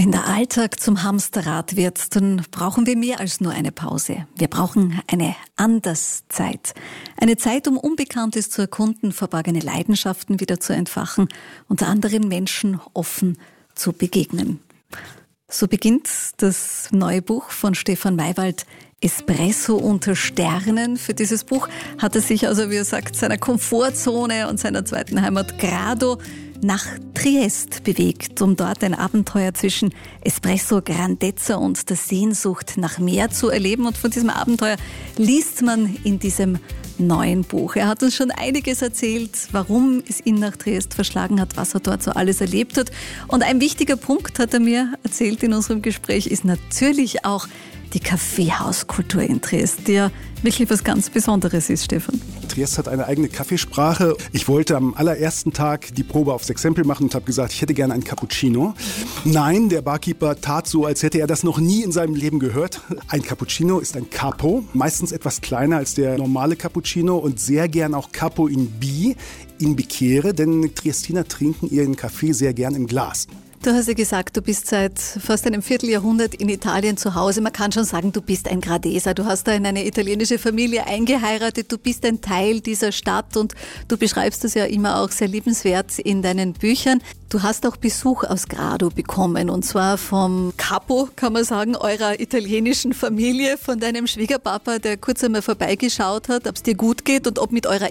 Wenn der Alltag zum Hamsterrad wird, dann brauchen wir mehr als nur eine Pause. Wir brauchen eine Anderszeit. Eine Zeit, um Unbekanntes zu erkunden, verborgene Leidenschaften wieder zu entfachen und anderen Menschen offen zu begegnen. So beginnt das neue Buch von Stefan Maywald, Espresso unter Sternen. Für dieses Buch hat er sich, also wie er sagt, seiner Komfortzone und seiner zweiten Heimat Grado nach Triest bewegt, um dort ein Abenteuer zwischen Espresso, Grandezza und der Sehnsucht nach mehr zu erleben. Und von diesem Abenteuer liest man in diesem neuen Buch. Er hat uns schon einiges erzählt, warum es ihn nach Triest verschlagen hat, was er dort so alles erlebt hat. Und ein wichtiger Punkt, hat er mir erzählt in unserem Gespräch, ist natürlich auch die Kaffeehauskultur in Triest, die ja wirklich was ganz Besonderes ist, Stefan. Triest hat eine eigene Kaffeesprache. Ich wollte am allerersten Tag die Probe aufs Exempel machen und habe gesagt, ich hätte gerne einen Cappuccino. Nein, der Barkeeper tat so, als hätte er das noch nie in seinem Leben gehört. Ein Cappuccino ist ein Capo, meistens etwas kleiner als der normale Cappuccino und sehr gern auch Capo in Bicchiere, denn Triestiner trinken ihren Kaffee sehr gern im Glas. Du hast ja gesagt, du bist seit fast einem Vierteljahrhundert in Italien zu Hause. Man kann schon sagen, du bist ein Gradeser. Du hast da in eine italienische Familie eingeheiratet. Du bist ein Teil dieser Stadt und du beschreibst das ja immer auch sehr liebenswert in deinen Büchern. Du hast auch Besuch aus Grado bekommen und zwar vom Capo, kann man sagen, eurer italienischen Familie, von deinem Schwiegerpapa, der kurz einmal vorbeigeschaut hat, ob es dir gut geht und ob mit eurer